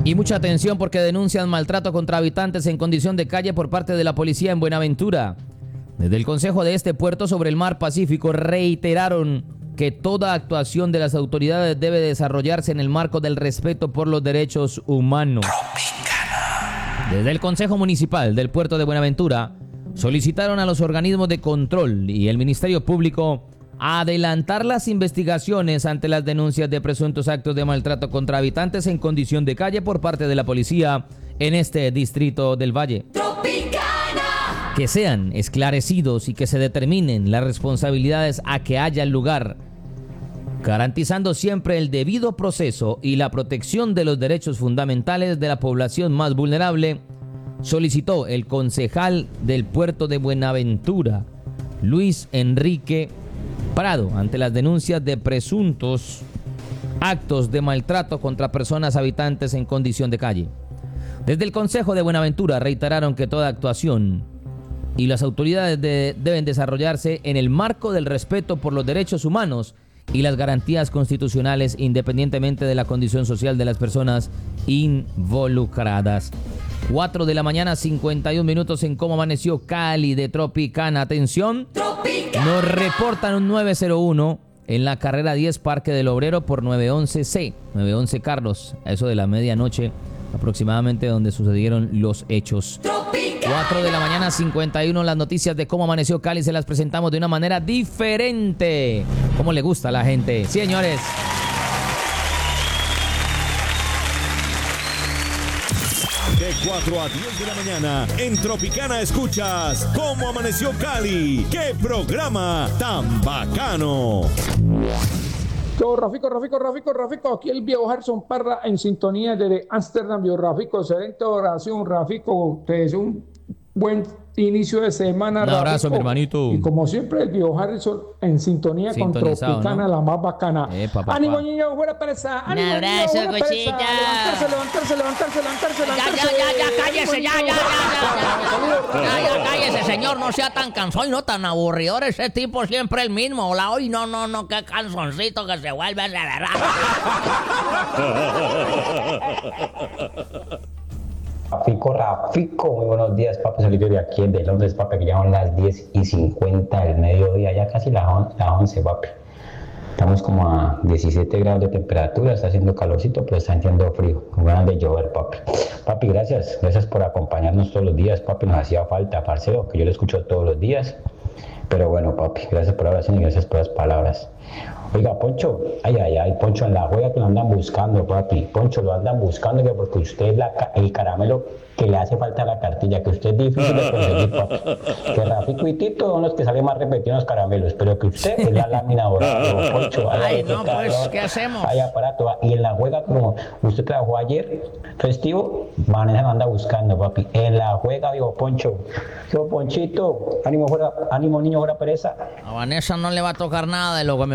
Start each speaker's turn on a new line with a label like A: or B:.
A: Y mucha atención porque denuncian maltrato contra habitantes en condición de calle por parte de la policía en Buenaventura. Desde el Consejo de este puerto sobre el mar Pacífico reiteraron que toda actuación de las autoridades debe desarrollarse en el marco del respeto por los derechos humanos. Desde el Consejo Municipal del Puerto de Buenaventura solicitaron a los organismos de control y el Ministerio Público adelantar las investigaciones ante las denuncias de presuntos actos de maltrato contra habitantes en condición de calle por parte de la policía en este distrito del Valle. ¡Tropicana! Que sean esclarecidos y que se determinen las responsabilidades a que haya lugar, garantizando siempre el debido proceso y la protección de los derechos fundamentales de la población más vulnerable, solicitó el concejal del Puerto de Buenaventura, Luis Enrique Prado, ante las denuncias de presuntos actos de maltrato contra personas habitantes en condición de calle. Desde el Consejo de Buenaventura reiteraron que toda actuación y las autoridades deben desarrollarse en el marco del respeto por los derechos humanos y las garantías constitucionales independientemente de la condición social de las personas involucradas. 4 de la mañana, 51 minutos en Cómo Amaneció Cali de Tropicana. Atención, Tropicana. Nos reportan un 901 en la carrera 10 Parque del Obrero por 911C, 911 Carlos, a eso de la medianoche aproximadamente donde sucedieron los hechos. Tropicana. 4 de la mañana, 51, las noticias de Cómo Amaneció Cali se las presentamos de una manera diferente, como le gusta a la gente. Sí, señores.
B: De 4 a 10 de la mañana, en Tropicana escuchas Cómo Amaneció Cali. ¡Qué programa tan bacano!
C: Yo, Rafico, aquí el viejo Harrison Parra en sintonía desde Ámsterdam. Yo, Rafico, excelente oración, Rafico, te deseo un buen inicio de semana.
A: Un abrazo,
C: Rafico.
A: mi hermanito.
C: Y como siempre, el viejo Harrison en sintonía con Tropicana, ¿no? La más bacana.
A: Papá.
C: ¡Ánimo, niño, fuera pereza! ¡Ánimo,
D: un abrazo,
C: niño, fuera
D: cochita!
C: pereza! ¡Levantarse!
D: Ya, cállese, ya, cállese, señor, no sea tan cansón y no tan aburridor, ese tipo siempre el mismo. Hola, hoy no, qué cansoncito que se vuelve de verdad.
E: Rafico, muy buenos días, papi. Salí de aquí de Londres, papi, que ya son las 10:50 del mediodía, ya casi las 11, papi. Estamos como a 17 grados de temperatura, está haciendo calorcito, pero está haciendo frío, con ganas de llover, papi. Papi, gracias por acompañarnos todos los días, papi, nos hacía falta, parcero, que yo lo escucho todos los días. Pero bueno, papi, gracias por la oración y gracias por las palabras. Oiga, Poncho, ay, Poncho, en la juega que lo andan buscando, papi. Poncho, lo andan buscando porque usted es el caramelo que le hace falta a la cartilla, que usted es difícil de conseguir, papi. Que Rafico y Tito son los que salen más repetidos los caramelos, pero que usted es la lámina dorada, Poncho.
D: Ay, no, pues, ¿qué hacemos?
E: Hay aparato. Y en la juega, como usted trabajó ayer, festivo, Vanessa lo anda buscando, papi. En la juega, digo, Poncho. Yo, Ponchito, ánimo niño, fuera pereza.
D: A Vanessa no le va a tocar nada de lo que me